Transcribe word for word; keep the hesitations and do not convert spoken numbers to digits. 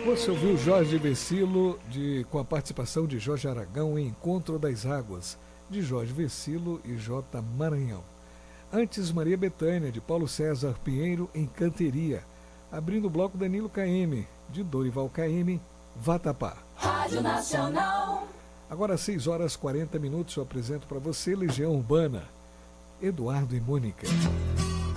Você ouviu Jorge Vecilo de, com a participação de Jorge Aragão em Encontro das Águas, de Jorge Vecilo e J. Maranhão. Antes, Maria Bethânia, de Paulo César Pinheiro, em Canteria. Abrindo o bloco, Danilo K M, de Dorival K M, Vatapá. Rádio Nacional. Agora, às seis horas e quarenta minutos, eu apresento para você Legião Urbana, Eduardo e Mônica.